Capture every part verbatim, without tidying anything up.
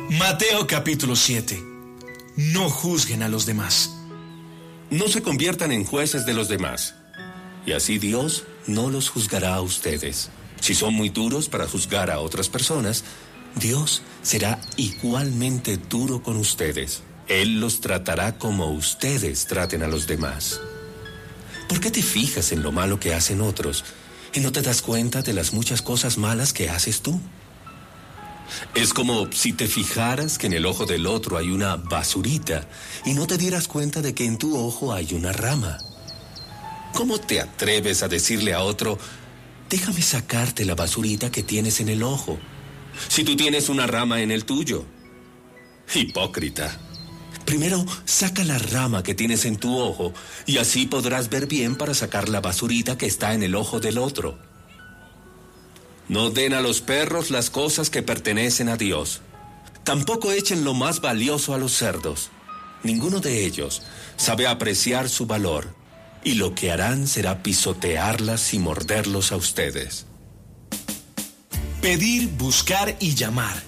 Mateo capítulo siete. No juzguen a los demás. No se conviertan en jueces de los demás, y así Dios no los juzgará a ustedes. Si son muy duros para juzgar a otras personas, Dios será igualmente duro con ustedes. Él los tratará como ustedes traten a los demás. ¿Por qué te fijas en lo malo que hacen otros y no te das cuenta de las muchas cosas malas que haces tú? Es como si te fijaras que en el ojo del otro hay una basurita y no te dieras cuenta de que en tu ojo hay una rama. ¿Cómo te atreves a decirle a otro, déjame sacarte la basurita que tienes en el ojo, si tú tienes una rama en el tuyo? Hipócrita. Primero, saca la rama que tienes en tu ojo y así podrás ver bien para sacar la basurita que está en el ojo del otro. No den a los perros las cosas que pertenecen a Dios. Tampoco echen lo más valioso a los cerdos. Ninguno de ellos sabe apreciar su valor, y lo que harán será pisotearlas y morderlos a ustedes. Pedir, buscar y llamar.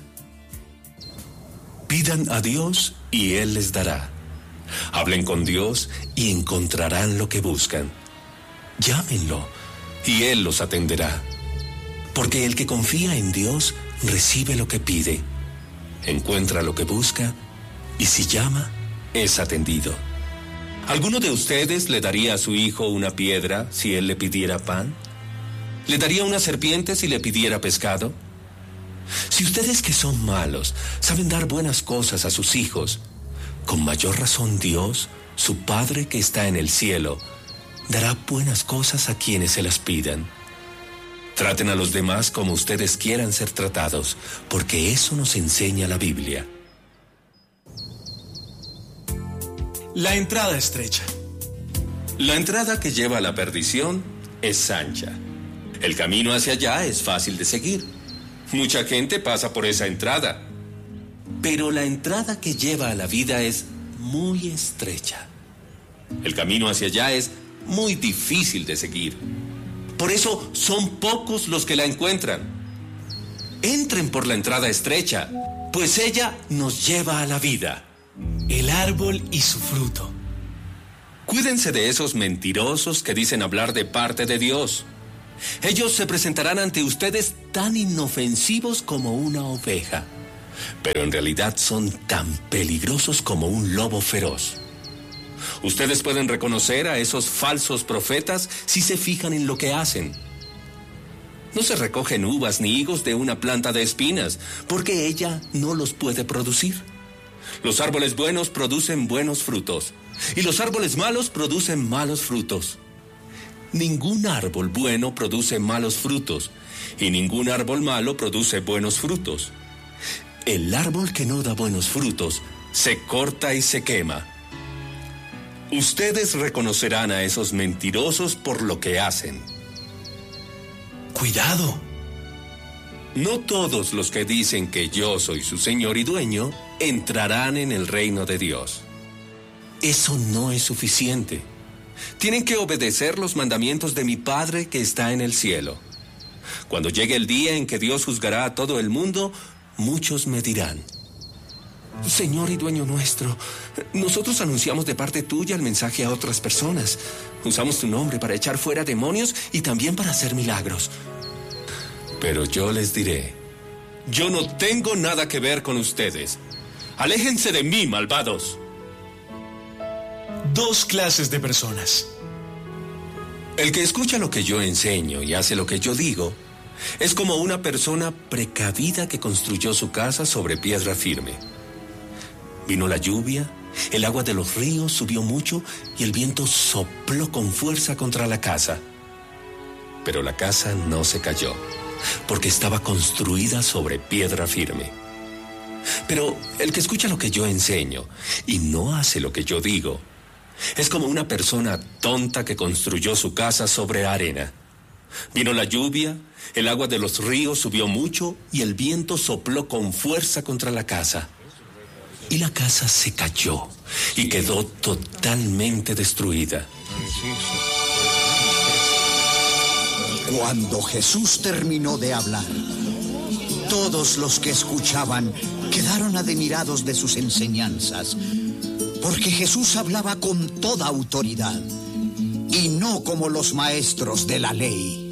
Pidan a Dios y Él les dará. Hablen con Dios y encontrarán lo que buscan. Llámenlo y Él los atenderá. Porque el que confía en Dios recibe lo que pide, encuentra lo que busca y si llama, es atendido. ¿Alguno de ustedes le daría a su hijo una piedra si él le pidiera pan? ¿Le daría una serpiente si le pidiera pescado? Si ustedes que son malos saben dar buenas cosas a sus hijos, con mayor razón Dios, su Padre que está en el cielo, dará buenas cosas a quienes se las pidan. Traten a los demás como ustedes quieran ser tratados, porque eso nos enseña la Biblia. La entrada estrecha. La entrada que lleva a la perdición es ancha. El camino hacia allá es fácil de seguir. Mucha gente pasa por esa entrada. Pero la entrada que lleva a la vida es muy estrecha. El camino hacia allá es muy difícil de seguir. Por eso son pocos los que la encuentran. Entren por la entrada estrecha, pues ella nos lleva a la vida. El árbol y su fruto. Cuídense de esos mentirosos que dicen hablar de parte de Dios. Ellos se presentarán ante ustedes tan inofensivos como una oveja, pero en realidad son tan peligrosos como un lobo feroz. Ustedes pueden reconocer a esos falsos profetas si se fijan en lo que hacen. No se recogen uvas ni higos de una planta de espinas, porque ella no los puede producir. Los árboles buenos producen buenos frutos, y los árboles malos producen malos frutos. Ningún árbol bueno produce malos frutos, y ningún árbol malo produce buenos frutos. El árbol que no da buenos frutos se corta y se quema. Ustedes reconocerán a esos mentirosos por lo que hacen. Cuidado. No todos los que dicen que yo soy su Señor y dueño entrarán en el reino de Dios. Eso no es suficiente. Tienen que obedecer los mandamientos de mi Padre que está en el cielo. Cuando llegue el día en que Dios juzgará a todo el mundo, muchos me dirán: Señor y dueño nuestro, nosotros anunciamos de parte tuya el mensaje a otras personas. Usamos tu nombre para echar fuera demonios y también para hacer milagros. Pero yo les diré: yo no tengo nada que ver con ustedes. Aléjense de mí, malvados. Dos clases de personas. El que escucha lo que yo enseño y hace lo que yo digo es como una persona precavida que construyó su casa sobre piedra firme. Vino la lluvia, el agua de los ríos subió mucho y el viento sopló con fuerza contra la casa. Pero la casa no se cayó, porque estaba construida sobre piedra firme. Pero el que escucha lo que yo enseño y no hace lo que yo digo es como una persona tonta que construyó su casa sobre arena. Vino la lluvia, el agua de los ríos subió mucho y el viento sopló con fuerza contra la casa. Y la casa se cayó y quedó totalmente destruida. Cuando Jesús terminó de hablar, Todos los que escuchaban quedaron admirados de sus enseñanzas, porque Jesús hablaba con toda autoridad y no como los maestros de la ley.